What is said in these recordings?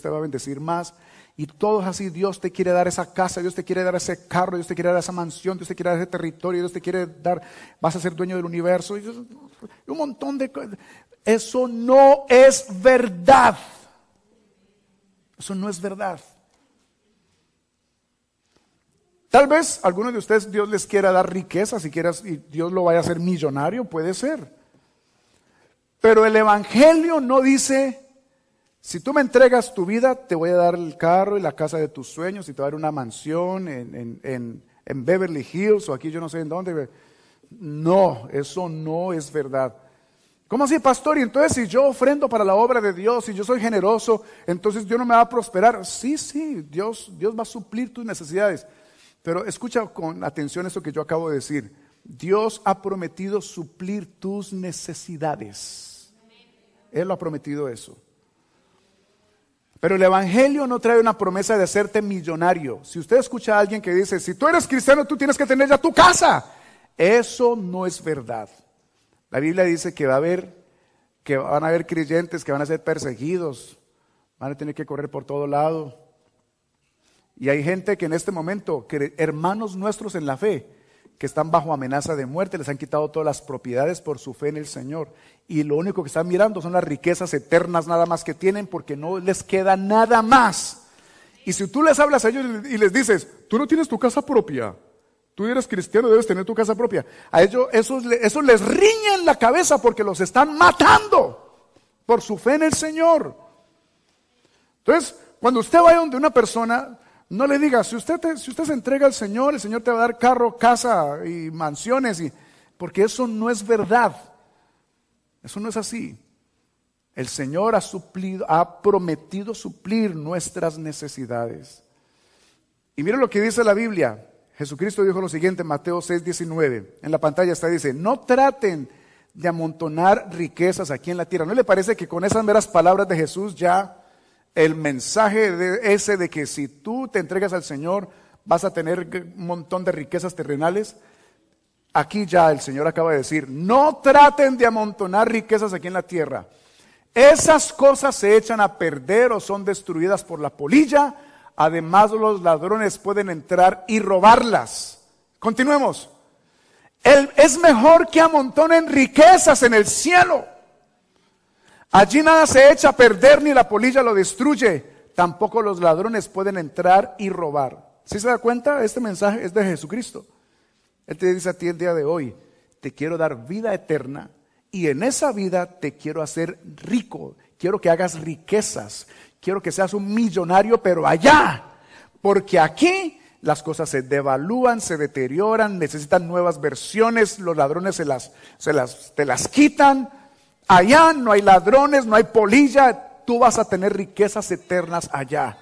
te va a bendecir más. Y todo es así, Dios te quiere dar esa casa, Dios te quiere dar ese carro, Dios te quiere dar esa mansión, Dios te quiere dar ese territorio, Dios te quiere dar, vas a ser dueño del universo. Y un montón de cosas. Eso no es verdad. Eso no es verdad. Tal vez a algunos de ustedes Dios les quiera dar riqueza, si quieras, y Dios lo vaya a hacer millonario, puede ser. Pero el Evangelio no dice, si tú me entregas tu vida, te voy a dar el carro y la casa de tus sueños, y te voy a dar una mansión en Beverly Hills, o aquí yo no sé en dónde. No, eso no es verdad. ¿Cómo así, pastor? Y entonces si yo ofrendo para la obra de Dios, si yo soy generoso, entonces Dios no me va a prosperar. Sí, Dios va a suplir tus necesidades. Pero escucha con atención esto que yo acabo de decir. Dios ha prometido suplir tus necesidades. Él lo ha prometido eso. Pero el Evangelio no trae una promesa de hacerte millonario. Si usted escucha a alguien que dice, si tú eres cristiano, tú tienes que tener ya tu casa. Eso no es verdad. La Biblia dice que van a haber creyentes que van a ser perseguidos, van a tener que correr por todo lado. Y hay gente que en este momento, hermanos nuestros en la fe, que están bajo amenaza de muerte, les han quitado todas las propiedades por su fe en el Señor. Y lo único que están mirando son las riquezas eternas nada más que tienen, porque no les queda nada más. Y si tú les hablas a ellos y les dices, tú no tienes tu casa propia, tú eres cristiano, debes tener tu casa propia. A ellos eso les riña en la cabeza porque los están matando por su fe en el Señor. Entonces, cuando usted vaya donde una persona, no le diga, si usted se entrega al Señor, el Señor te va a dar carro, casa y mansiones, porque eso no es verdad. Eso no es así. El Señor ha prometido suplir nuestras necesidades. Y mira lo que dice la Biblia. Jesucristo dijo lo siguiente en Mateo 6:19. En la pantalla está, dice, no traten de amontonar riquezas aquí en la tierra. ¿No le parece que con esas meras palabras de Jesús ya el mensaje de que si tú te entregas al Señor vas a tener un montón de riquezas terrenales? Aquí ya el Señor acaba de decir, no traten de amontonar riquezas aquí en la tierra. Esas cosas se echan a perder o son destruidas por la polilla. Además, los ladrones pueden entrar y robarlas. Continuemos. Es mejor que amontonen riquezas en el cielo. Allí nada se echa a perder ni la polilla lo destruye. Tampoco los ladrones pueden entrar y robar. ¿Sí se da cuenta? Este mensaje es de Jesucristo. Él te dice a ti el día de hoy, te quiero dar vida eterna y en esa vida te quiero hacer rico. Quiero que hagas riquezas. Quiero que seas un millonario, pero allá. Porque aquí las cosas se devalúan, se deterioran, necesitan nuevas versiones. Los ladrones te las quitan. Allá no hay ladrones, no hay polilla. Tú vas a tener riquezas eternas allá.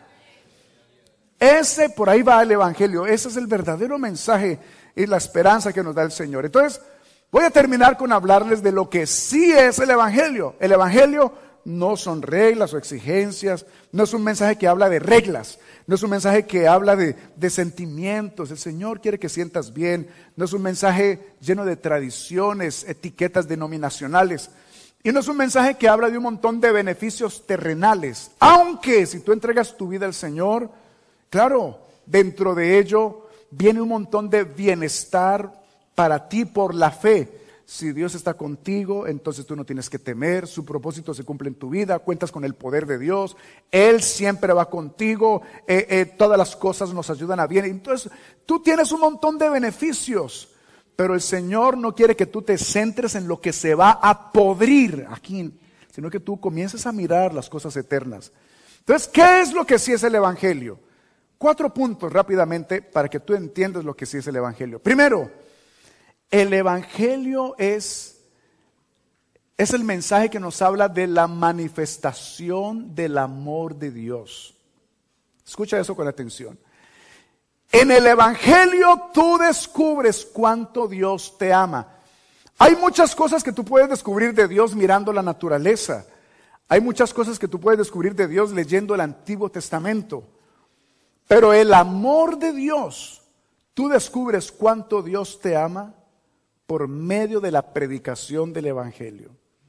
Por ahí va el Evangelio. Ese es el verdadero mensaje y la esperanza que nos da el Señor. Entonces, voy a terminar con hablarles de lo que sí es el Evangelio. El Evangelio no son reglas o exigencias, no es un mensaje que habla de reglas, no es un mensaje que habla de sentimientos. El Señor quiere que sientas bien, no es un mensaje lleno de tradiciones, etiquetas denominacionales, y no es un mensaje que habla de un montón de beneficios terrenales, aunque si tú entregas tu vida al Señor, claro, dentro de ello viene un montón de bienestar para ti por la fe. Si Dios está contigo, entonces tú no tienes que temer, su propósito se cumple en tu vida, cuentas con el poder de Dios, Él siempre va contigo, todas las cosas nos ayudan a bien. Entonces tú tienes un montón de beneficios, pero el Señor no quiere que tú te centres en lo que se va a podrir aquí, sino que tú comiences a mirar las cosas eternas. Entonces, ¿qué es lo que sí es el Evangelio? 4 puntos rápidamente para que tú entiendas lo que sí es el Evangelio. Primero, el Evangelio es el mensaje que nos habla de la manifestación del amor de Dios. Escucha eso con atención. En el Evangelio tú descubres cuánto Dios te ama. Hay muchas cosas que tú puedes descubrir de Dios mirando la naturaleza. Hay muchas cosas que tú puedes descubrir de Dios leyendo el Antiguo Testamento. Pero el amor de Dios, tú descubres cuánto Dios te ama por medio de la predicación del Evangelio.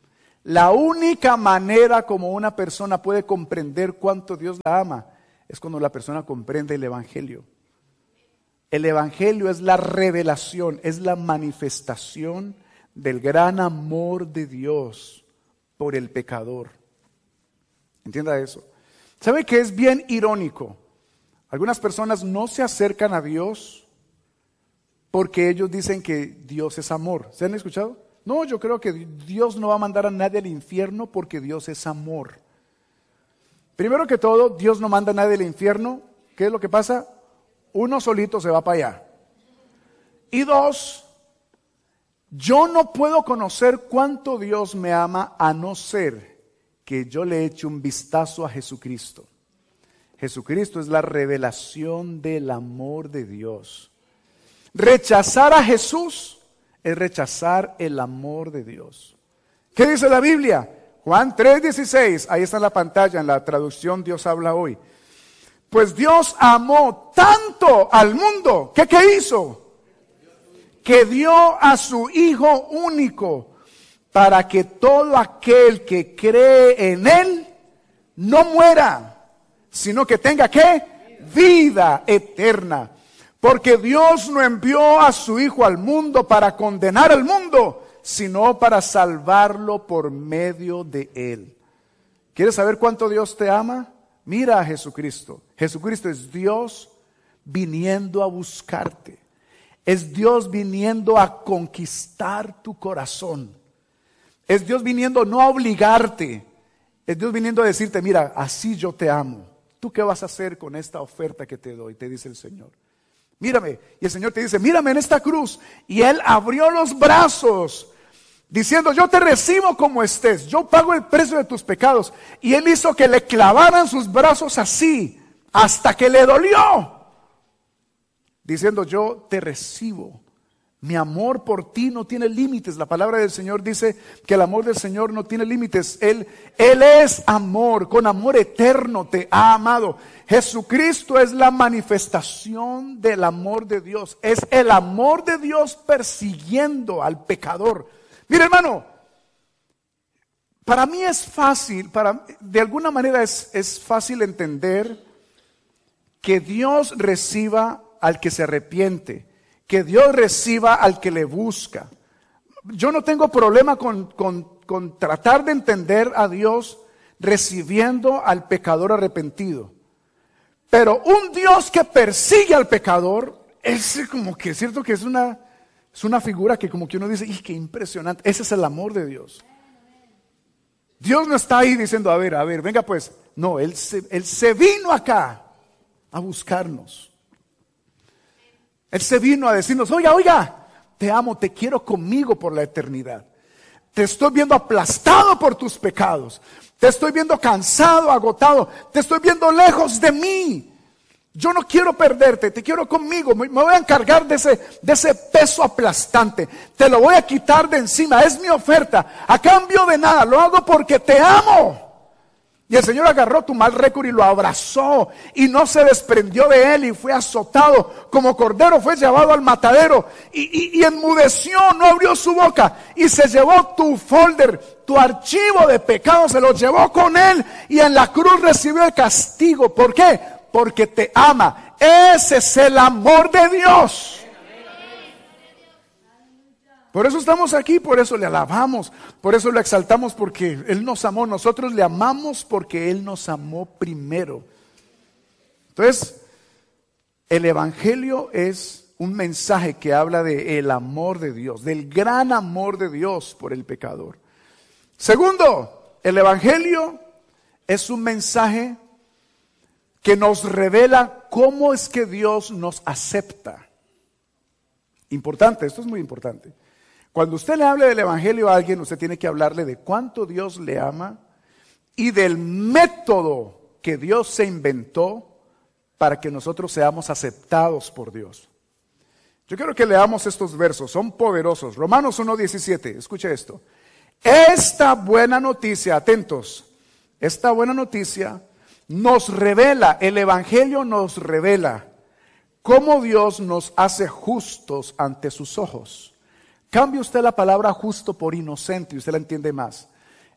La única manera como una persona puede comprender cuánto Dios la ama es cuando la persona comprende el Evangelio. El Evangelio es la revelación, es la manifestación del gran amor de Dios por el pecador. Entienda eso. ¿Sabe que es bien irónico? Algunas personas no se acercan a Dios porque ellos dicen que Dios es amor. ¿Se han escuchado? No, yo creo que Dios no va a mandar a nadie al infierno porque Dios es amor. Primero que todo, Dios no manda a nadie al infierno. ¿Qué es lo que pasa? Uno solito se va para allá. Y dos, yo no puedo conocer cuánto Dios me ama a no ser que yo le eche un vistazo a Jesucristo. Jesucristo es la revelación del amor de Dios. Rechazar a Jesús es rechazar el amor de Dios. ¿Qué dice la Biblia? Juan 3:16, ahí está en la pantalla, en la traducción Dios habla hoy. Pues Dios amó tanto al mundo, ¿qué hizo? Que dio a su Hijo único, para que todo aquel que cree en Él no muera, sino que tenga ¿qué? Vida eterna. Porque Dios no envió a su Hijo al mundo para condenar al mundo, sino para salvarlo por medio de Él. ¿Quieres saber cuánto Dios te ama? Mira a Jesucristo. Jesucristo es Dios viniendo a buscarte. Es Dios viniendo a conquistar tu corazón. Es Dios viniendo no a obligarte. Es Dios viniendo a decirte, mira, así yo te amo. ¿Tú qué vas a hacer con esta oferta que te doy? Te dice el Señor. Mírame. Y el Señor te dice, mírame en esta cruz. Y Él abrió los brazos, diciendo, yo te recibo como estés. Yo pago el precio de tus pecados. Y Él hizo que le clavaran sus brazos así, hasta que le dolió. Diciendo, yo te recibo. Mi amor por ti no tiene límites. La palabra del Señor dice que el amor del Señor no tiene límites. Él es amor, con amor eterno te ha amado. Jesucristo es la manifestación del amor de Dios. Es el amor de Dios persiguiendo al pecador. Mire, hermano, para mí es fácil, de alguna manera es fácil entender que Dios reciba al que se arrepiente, que Dios reciba al que le busca. Yo no tengo problema con tratar de entender a Dios recibiendo al pecador arrepentido. Pero un Dios que persigue al pecador, es como que es cierto que es una figura que como que uno dice, ¡y qué impresionante! Ese es el amor de Dios. Dios no está ahí diciendo, a ver, venga pues. No, Él se vino acá a buscarnos. Él se vino a decirnos, oiga, te amo, te quiero conmigo por la eternidad. Te estoy viendo aplastado por tus pecados. Te estoy viendo cansado, agotado. Te estoy viendo lejos de mí. Yo no quiero perderte, te quiero conmigo. Me voy a encargar de ese peso aplastante. Te lo voy a quitar de encima. Es mi oferta. A cambio de nada, lo hago porque te amo. Y el Señor agarró tu mal récord y lo abrazó y no se desprendió de él y fue azotado como cordero, fue llevado al matadero y enmudeció, no abrió su boca y se llevó tu folder, tu archivo de pecados, se lo llevó con él y en la cruz recibió el castigo. ¿Por qué? Porque te ama. Ese es el amor de Dios. Por eso estamos aquí, por eso le alabamos, por eso lo exaltamos, porque Él nos amó. Nosotros le amamos porque Él nos amó primero. Entonces, el Evangelio es un mensaje que habla del amor de Dios, del gran amor de Dios por el pecador. Segundo, el Evangelio es un mensaje que nos revela cómo es que Dios nos acepta. Importante, esto es muy importante. Cuando usted le hable del Evangelio a alguien, usted tiene que hablarle de cuánto Dios le ama y del método que Dios se inventó para que nosotros seamos aceptados por Dios. Yo quiero que leamos estos versos, son poderosos. Romanos 1:17, escuche esto. Esta buena noticia, atentos, esta buena noticia nos revela, el Evangelio nos revela cómo Dios nos hace justos ante sus ojos. Cambie usted la palabra justo por inocente y usted la entiende más.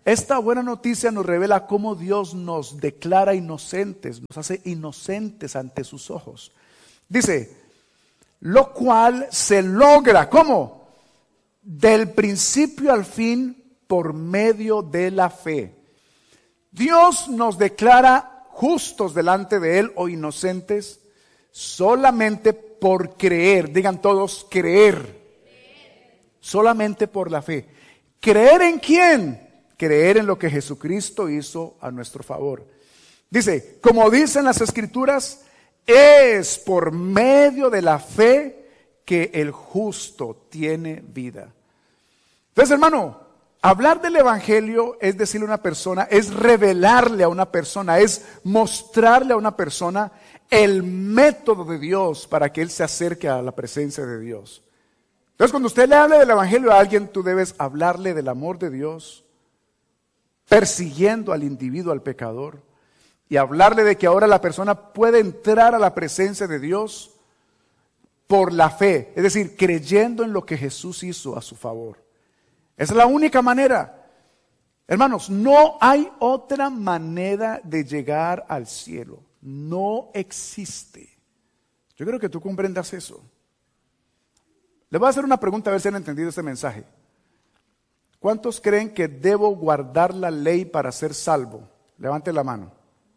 esta buena noticia nos revela cómo Dios nos declara inocentes, nos hace inocentes ante sus ojos. Dice, lo cual se logra, ¿cómo? Del principio al fin por medio de la fe. Dios nos declara justos delante de Él o inocentes solamente por creer. Digan todos, creer. Solamente por la fe. ¿Creer en quién? Creer en lo que Jesucristo hizo a nuestro favor. Dice, como dicen las Escrituras, es por medio de la fe que el justo tiene vida. Entonces, hermano, hablar del Evangelio es decirle a una persona, es revelarle a una persona, es mostrarle a una persona el método de Dios para que él se acerque a la presencia de Dios. Entonces, cuando usted le hable del Evangelio a alguien, tú debes hablarle del amor de Dios, persiguiendo al individuo, al pecador, y hablarle de que ahora la persona puede entrar a la presencia de Dios por la fe, es decir, creyendo en lo que Jesús hizo a su favor. Esa es la única manera. Hermanos, no hay otra manera de llegar al cielo. No existe. Yo creo que tú comprendas eso. Le voy a hacer una pregunta a ver si han entendido este mensaje. ¿Cuántos creen que debo guardar la ley para ser salvo? Levante la mano.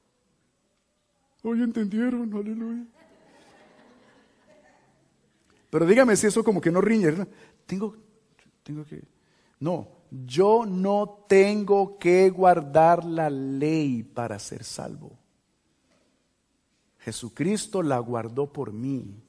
Hoy entendieron, aleluya. Pero dígame si eso como que no riñe, ¿no? Tengo que... No, yo no tengo que guardar la ley para ser salvo. Jesucristo la guardó por mí.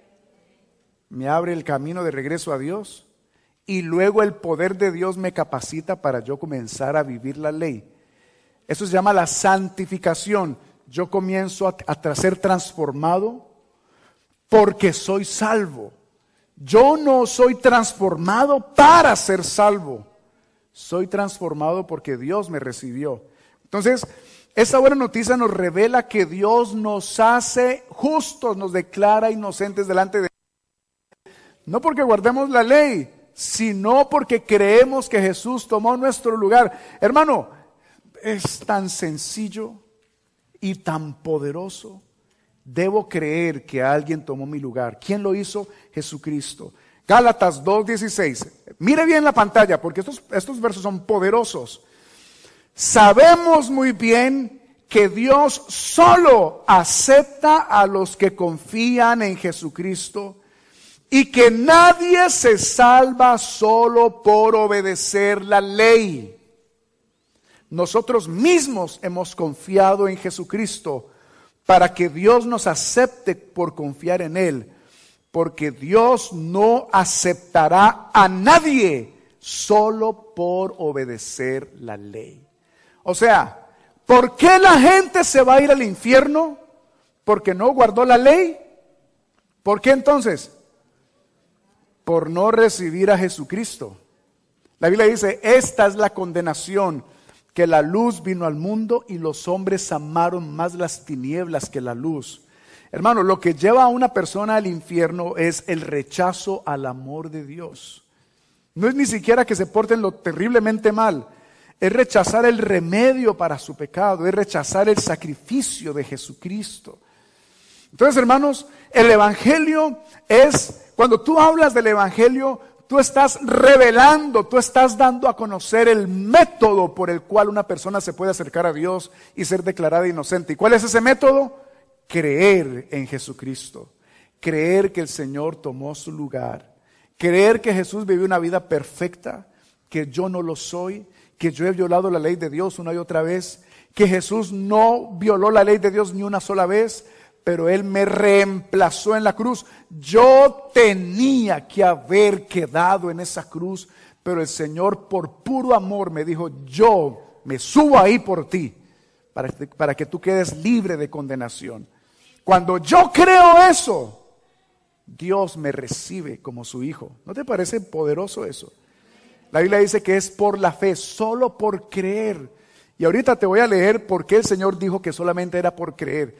Me abre el camino de regreso a Dios y luego el poder de Dios me capacita para yo comenzar a vivir la ley. Eso se llama la santificación. Yo comienzo a ser transformado porque soy salvo. Yo no soy transformado para ser salvo. Soy transformado porque Dios me recibió. Entonces, esta buena noticia nos revela que Dios nos hace justos, nos declara inocentes delante de Él. No porque guardemos la ley, sino porque creemos que Jesús tomó nuestro lugar. Hermano, es tan sencillo y tan poderoso. Debo creer que alguien tomó mi lugar. ¿Quién lo hizo? Jesucristo. Gálatas 2:16. Mire bien la pantalla porque estos versos son poderosos. Sabemos muy bien que Dios solo acepta a los que confían en Jesucristo y que nadie se salva solo por obedecer la ley. Nosotros mismos hemos confiado en Jesucristo para que Dios nos acepte por confiar en Él, porque Dios no aceptará a nadie solo por obedecer la ley. O sea, ¿por qué la gente se va a ir al infierno? ¿Porque no guardó la ley? ¿Por qué entonces? Por no recibir a Jesucristo. La Biblia dice, esta es la condenación, que la luz vino al mundo y los hombres amaron más las tinieblas que la luz. Hermano, lo que lleva a una persona al infierno es el rechazo al amor de Dios. No es ni siquiera que se porten lo terriblemente mal, es rechazar el remedio para su pecado, es rechazar el sacrificio de Jesucristo. Entonces, hermanos, el Evangelio es, cuando tú hablas del Evangelio, tú estás revelando, tú estás dando a conocer el método por el cual una persona se puede acercar a Dios y ser declarada inocente. ¿Y cuál es ese método? Creer en Jesucristo. Creer que el Señor tomó su lugar. Creer que Jesús vivió una vida perfecta, que yo no lo soy, que yo he violado la ley de Dios una y otra vez, que Jesús no violó la ley de Dios ni una sola vez, pero Él me reemplazó en la cruz. Yo tenía que haber quedado en esa cruz, pero el Señor por puro amor me dijo, yo me subo ahí por ti, para que tú quedes libre de condenación. Cuando yo creo eso, Dios me recibe como su hijo. ¿No te parece poderoso eso? La Biblia dice que es por la fe, solo por creer. Y ahorita te voy a leer por qué el Señor dijo que solamente era por creer.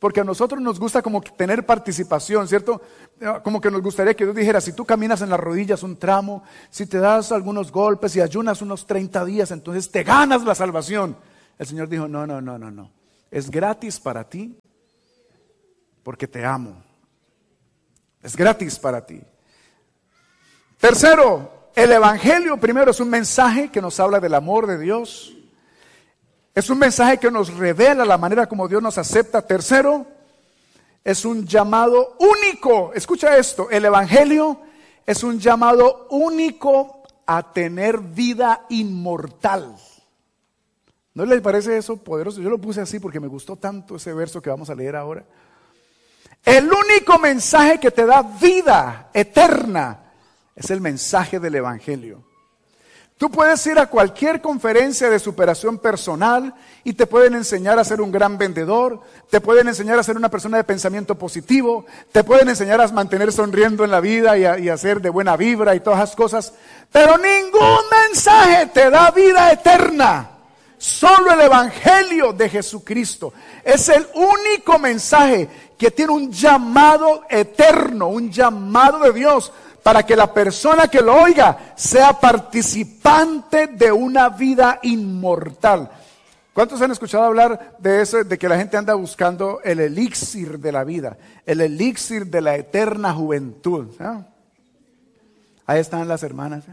Porque a nosotros nos gusta como tener participación, ¿cierto? Como que nos gustaría que Dios dijera, si tú caminas en las rodillas un tramo, si te das algunos golpes y ayunas unos 30 días, entonces te ganas la salvación. El Señor dijo, no. Es gratis para ti porque te amo. Es gratis para ti. Tercero, el Evangelio primero es un mensaje que nos habla del amor de Dios. Es un mensaje que nos revela la manera como Dios nos acepta. Tercero, es un llamado único. Escucha esto, el Evangelio es un llamado único a tener vida inmortal. ¿No les parece eso poderoso? Yo lo puse así porque me gustó tanto ese verso que vamos a leer ahora. El único mensaje que te da vida eterna es el mensaje del Evangelio. Tú puedes ir a cualquier conferencia de superación personal y te pueden enseñar a ser un gran vendedor, te pueden enseñar a ser una persona de pensamiento positivo, te pueden enseñar a mantener sonriendo en la vida y a ser de buena vibra y todas esas cosas, pero ningún mensaje te da vida eterna. Solo el Evangelio de Jesucristo es el único mensaje que tiene un llamado eterno, un llamado de Dios, para que la persona que lo oiga sea participante de una vida inmortal. ¿Cuántos han escuchado hablar de eso, de que la gente anda buscando el elixir de la vida, el elixir de la eterna juventud? ¿Ah? Ahí están las hermanas.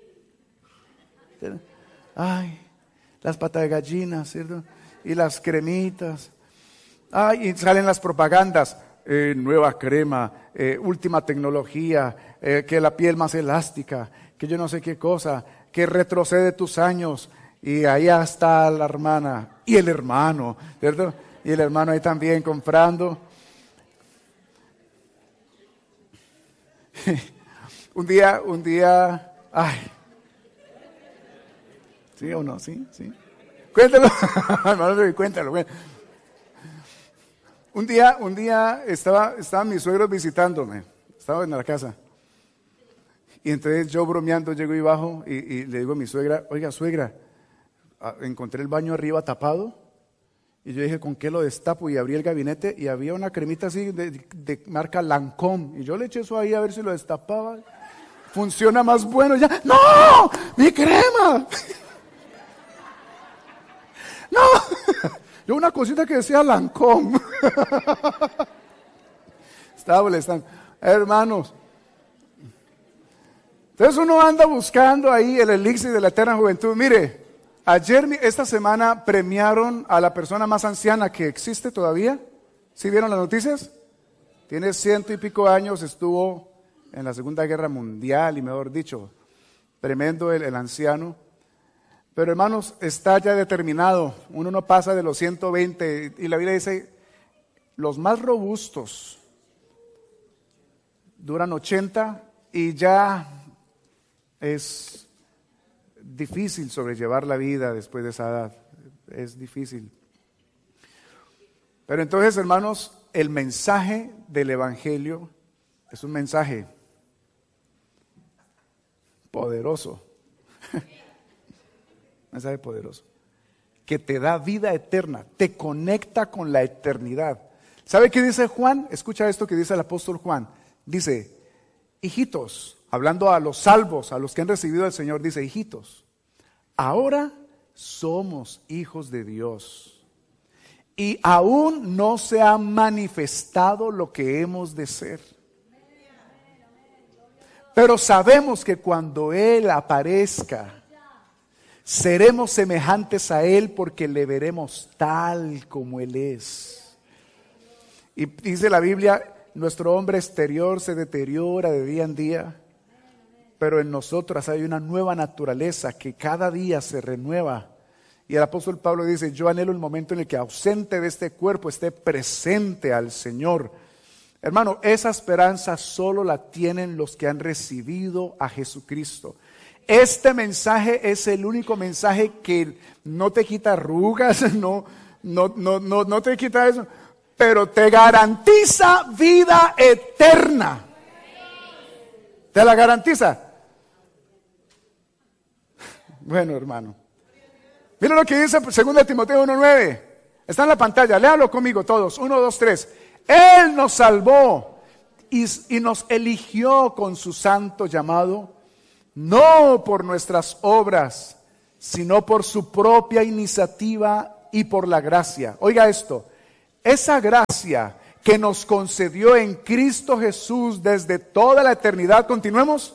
Ay, las patas de gallina, ¿cierto? Y las cremitas. Ay, y salen las propagandas. Nueva crema, última tecnología, que la piel más elástica, que yo no sé qué cosa, que retrocede tus años. Y allá está la hermana y el hermano, ¿cierto? Y el hermano ahí también comprando. un día, ay. ¿Sí o no? ¿Sí? Cuéntalo, hermano, cuéntalo. Un día estaban mis suegros visitándome, estaba en la casa. Y entonces yo bromeando llego y bajo y le digo a mi suegra, oiga suegra, encontré el baño arriba tapado. Y yo dije, ¿con qué lo destapo? Y abrí el gabinete y había una cremita así de marca Lancôme. Y yo le eché eso ahí a ver si lo destapaba. Funciona más bueno. Ya, ¡no! ¡Mi crema! ¡No! Yo una cosita que decía Lancôme. Estaba molestando. Hermanos. Entonces uno anda buscando ahí el elixir de la eterna juventud. Mire, esta semana premiaron a la persona más anciana que existe todavía. ¿Sí vieron las noticias? Tiene 100 y pico años, estuvo en la Segunda Guerra Mundial y mejor dicho, tremendo el anciano. Pero hermanos, está ya determinado, uno no pasa de los 120 y la Biblia dice, los más robustos duran 80 y ya es difícil sobrellevar la vida después de esa edad, es difícil. Pero entonces, hermanos, el mensaje del Evangelio es un mensaje poderoso. Mensaje poderoso, que te da vida eterna, te conecta con la eternidad. ¿Sabe qué dice Juan? Escucha esto que dice el apóstol Juan. Dice, hijitos, hablando a los salvos, a los que han recibido al Señor, dice, hijitos, ahora somos hijos de Dios y aún no se ha manifestado lo que hemos de ser. Pero sabemos que cuando Él aparezca, seremos semejantes a Él porque le veremos tal como Él es. Y dice la Biblia, nuestro hombre exterior se deteriora de día en día, pero en nosotros hay una nueva naturaleza que cada día se renueva. Y el apóstol Pablo dice, yo anhelo el momento en el que ausente de este cuerpo esté presente al Señor. Hermano, esa esperanza solo la tienen los que han recibido a Jesucristo. Este mensaje es el único mensaje que no te quita arrugas, no te quita eso, pero te garantiza vida eterna. ¿Te la garantiza? Bueno, hermano. Mira lo que dice 2 Timoteo 1:9. Está en la pantalla, léalo conmigo todos. 1, 2, 3. Él nos salvó y nos eligió con su santo llamado, no por nuestras obras, sino por su propia iniciativa y por la gracia. Oiga esto, esa gracia que nos concedió en Cristo Jesús desde toda la eternidad, continuemos,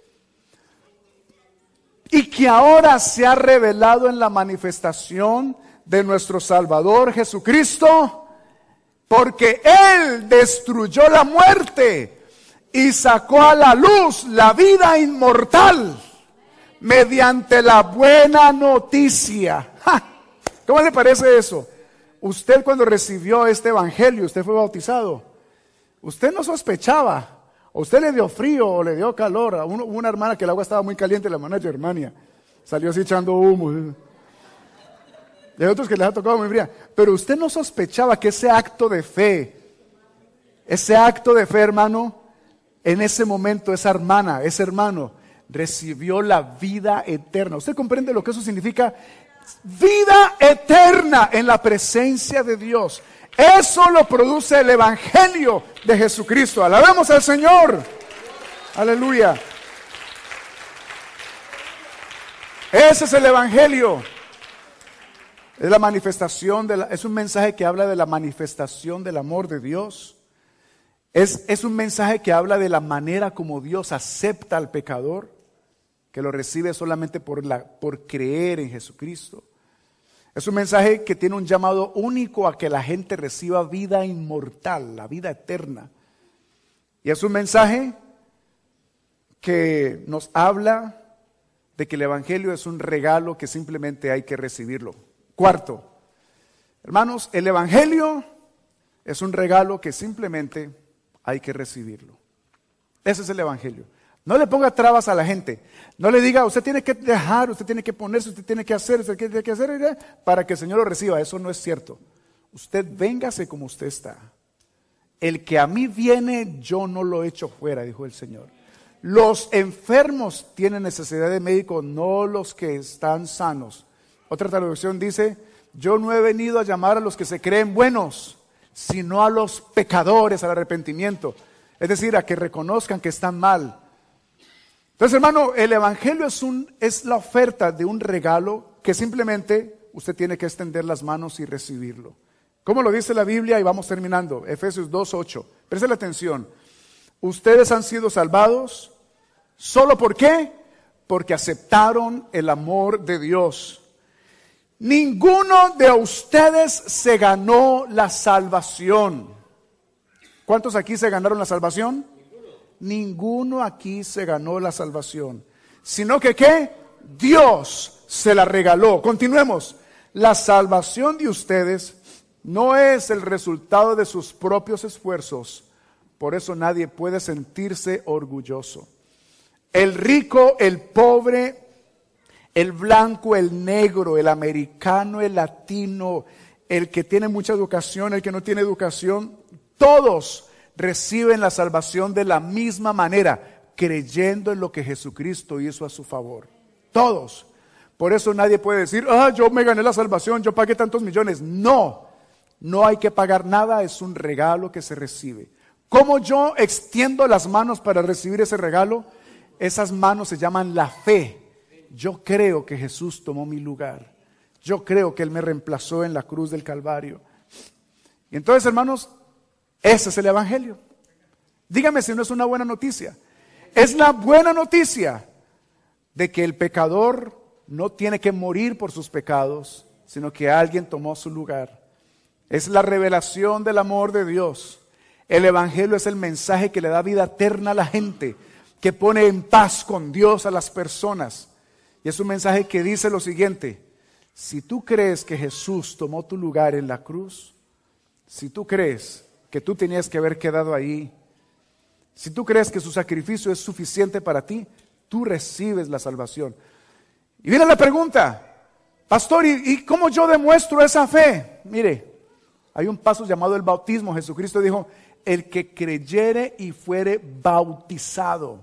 y que ahora se ha revelado en la manifestación de nuestro Salvador Jesucristo, porque Él destruyó la muerte y sacó a la luz la vida inmortal mediante la buena noticia. ¡Ja! ¿Cómo le parece eso? Usted cuando recibió este evangelio, usted fue bautizado. Usted no sospechaba. O usted le dio frío o le dio calor. Hubo una hermana que el agua estaba muy caliente, la hermana Germania. Salió así echando humo. Y hay otros que les ha tocado muy fría. Pero usted no sospechaba que ese acto de fe, hermano, en ese momento esa hermana, ese hermano, recibió la vida eterna. ¿Usted comprende lo que eso significa? Vida eterna en la presencia de Dios. Eso lo produce el evangelio de Jesucristo. Alabemos al Señor. Aleluya. Ese es el evangelio. Es la manifestación es un mensaje que habla de la manifestación del amor de Dios. Es un mensaje que habla de la manera como Dios acepta al pecador, que lo recibe solamente por creer en Jesucristo. Es un mensaje que tiene un llamado único a que la gente reciba vida inmortal, la vida eterna. Y es un mensaje que nos habla de que el evangelio es un regalo que simplemente hay que recibirlo. Cuarto, hermanos, el evangelio es un regalo que simplemente hay que recibirlo. Ese es el evangelio. No le ponga trabas a la gente. No le diga, usted tiene que dejar, usted tiene que ponerse, usted tiene que hacer, usted tiene que hacer para que el Señor lo reciba. Eso no es cierto. Usted véngase como usted está. El que a mí viene, yo no lo echo fuera, dijo el Señor. Los enfermos tienen necesidad de médico, no los que están sanos. Otra traducción dice, yo no he venido a llamar a los que se creen buenos, sino a los pecadores, al arrepentimiento. Es decir, a que reconozcan que están mal. Entonces, hermano, el evangelio es la oferta de un regalo que simplemente usted tiene que extender las manos y recibirlo. ¿Cómo lo dice la Biblia? Y vamos terminando. Efesios 2:8. Presten atención. Ustedes han sido salvados. ¿Solo por qué? Porque aceptaron el amor de Dios. Ninguno de ustedes se ganó la salvación. ¿Cuántos aquí se ganaron la salvación? Ninguno aquí se ganó la salvación, sino que ¿qué? Dios se la regaló. Continuemos. La salvación de ustedes no es el resultado de sus propios esfuerzos, por eso nadie puede sentirse orgulloso. El rico, el pobre, el blanco, el negro, el americano, el latino, el que tiene mucha educación, el que no tiene educación, todos reciben la salvación de la misma manera, creyendo en lo que Jesucristo hizo a su favor. Todos. Por eso nadie puede decir, yo me gané la salvación, yo pagué tantos millones. No, no hay que pagar nada, es un regalo que se recibe. ¿Cómo yo extiendo las manos para recibir ese regalo? Esas manos se llaman la fe. Yo creo que Jesús tomó mi lugar. Yo creo que Él me reemplazó en la cruz del Calvario. Y entonces, hermanos, ese es el evangelio. Dígame si no es una buena noticia. Es la buena noticia de que el pecador no tiene que morir por sus pecados, sino que alguien tomó su lugar. Es la revelación del amor de Dios. El evangelio es el mensaje que le da vida eterna a la gente, que pone en paz con Dios a las personas. Y es un mensaje que dice lo siguiente: si tú crees que Jesús tomó tu lugar en la cruz, si tú crees que tú tenías que haber quedado ahí, si tú crees que su sacrificio es suficiente para ti, tú recibes la salvación. Y viene la pregunta, pastor, ¿y cómo yo demuestro esa fe? Mire, hay un paso llamado el bautismo. Jesucristo dijo, el que creyere y fuere bautizado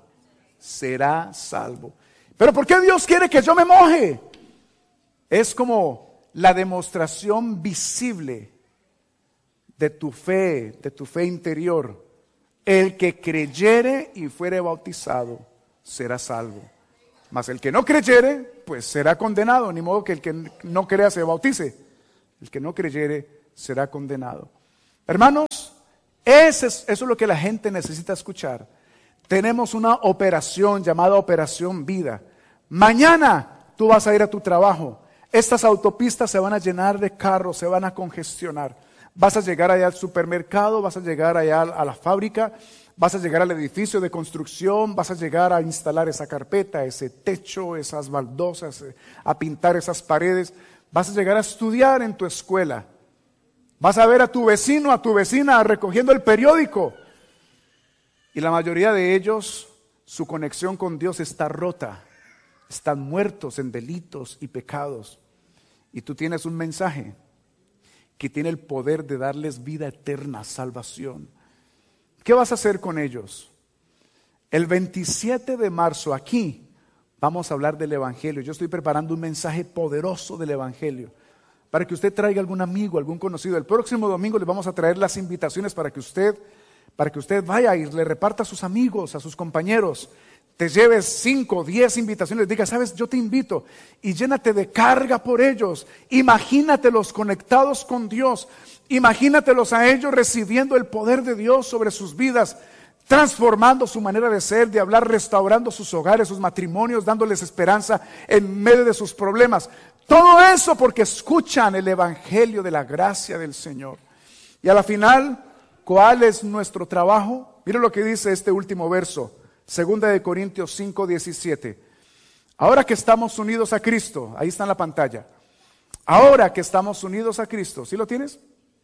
será salvo. ¿Pero por qué Dios quiere que yo me moje? Es como la demostración visible de tu fe interior. El que creyere y fuere bautizado será salvo. Mas el que no creyere, pues será condenado. Ni modo que el que no crea se bautice. El que no creyere será condenado. Hermanos, eso es lo que la gente necesita escuchar. Tenemos una operación llamada Operación Vida. Mañana tú vas a ir a tu trabajo. Estas autopistas se van a llenar de carros, se van a congestionar. Vas a llegar allá al supermercado, vas a llegar allá a la fábrica, vas a llegar al edificio de construcción, vas a llegar a instalar esa carpeta, ese techo, esas baldosas, a pintar esas paredes. Vas a llegar a estudiar en tu escuela. Vas a ver a tu vecino, a tu vecina recogiendo el periódico. Y la mayoría de ellos, su conexión con Dios está rota. Están muertos en delitos y pecados. Y tú tienes un mensaje que tiene el poder de darles vida eterna, salvación. ¿Qué vas a hacer con ellos? El 27 de marzo aquí vamos a hablar del Evangelio. Yo estoy preparando un mensaje poderoso del Evangelio para que usted traiga algún amigo, algún conocido. El próximo domingo le vamos a traer las invitaciones para que usted vaya y le reparta a sus amigos, a sus compañeros. Te lleves 5, 10 invitaciones, diga, sabes, yo te invito y llénate de carga por ellos. Imagínatelos conectados con Dios, imagínatelos a ellos recibiendo el poder de Dios sobre sus vidas, transformando su manera de ser, de hablar, restaurando sus hogares, sus matrimonios, dándoles esperanza en medio de sus problemas. Todo eso porque escuchan el Evangelio de la gracia del Señor. Y a la final, ¿cuál es nuestro trabajo? Mire lo que dice este último verso. 2 de Corintios 5, 17. Ahora que estamos unidos a Cristo, ahí está en la pantalla. Ahora que estamos unidos a Cristo, ¿sí lo tienes?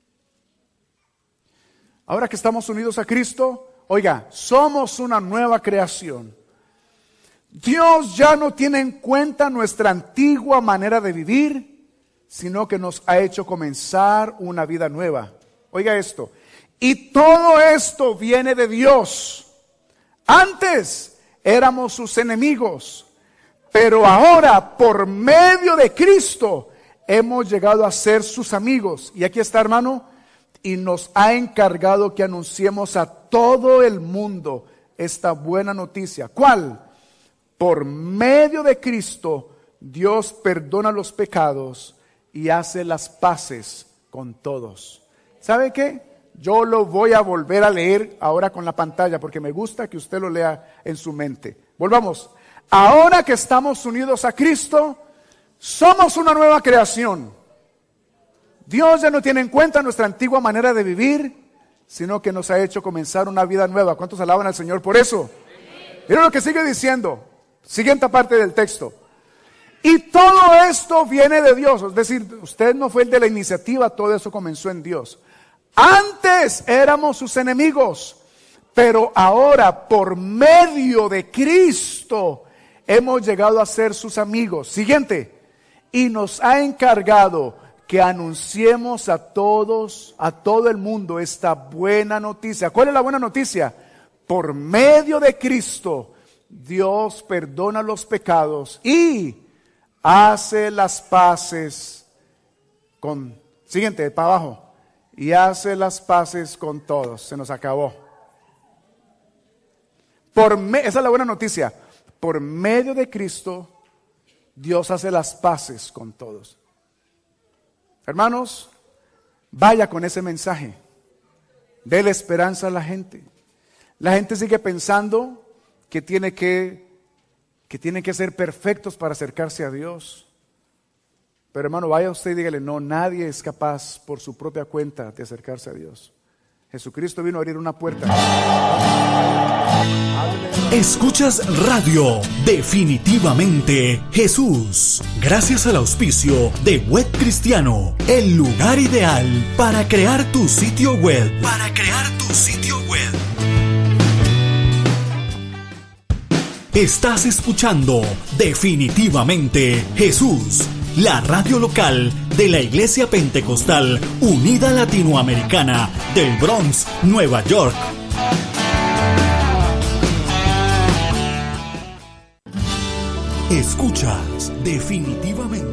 Ahora que estamos unidos a Cristo, oiga, somos una nueva creación. Dios ya no tiene en cuenta nuestra antigua manera de vivir, sino que nos ha hecho comenzar una vida nueva. Oiga esto, y todo esto viene de Dios. Antes éramos sus enemigos, pero ahora por medio de Cristo hemos llegado a ser sus amigos. Y aquí está, hermano, y nos ha encargado que anunciemos a todo el mundo esta buena noticia. ¿Cuál? Por medio de Cristo Dios perdona los pecados y hace las paces con todos. ¿Sabe qué? Yo lo voy a volver a leer ahora con la pantalla porque me gusta que usted lo lea en su mente. Volvamos. Ahora que estamos unidos a Cristo, somos una nueva creación. Dios ya no tiene en cuenta nuestra antigua manera de vivir, sino que nos ha hecho comenzar una vida nueva. ¿Cuántos alaban al Señor por eso? Miren lo que sigue diciendo. Siguiente parte del texto. Y todo esto viene de Dios. Es decir, usted no fue el de la iniciativa, todo eso comenzó en Dios. Antes éramos sus enemigos, pero ahora por medio de Cristo hemos llegado a ser sus amigos. Siguiente, y nos ha encargado que anunciemos a todo el mundo esta buena noticia. ¿Cuál es la buena noticia? Por medio de Cristo, Dios perdona los pecados y hace las paces con, siguiente, para abajo. Y hace las paces con todos. Se nos acabó. Esa es la buena noticia. Por medio de Cristo, Dios hace las paces con todos. Hermanos, vaya con ese mensaje. Dele esperanza a la gente. La gente sigue pensando que tienen que ser perfectos para acercarse a Dios. Pero hermano, vaya usted y dígale, no, nadie es capaz por su propia cuenta de acercarse a Dios. Jesucristo vino a abrir una puerta. Escuchas Radio Definitivamente Jesús. Gracias al auspicio de Web Cristiano, el lugar ideal para crear tu sitio web. Estás escuchando Definitivamente Jesús, la radio local de la Iglesia Pentecostal Unida Latinoamericana del Bronx, Nueva York. Escuchas Definitivamente.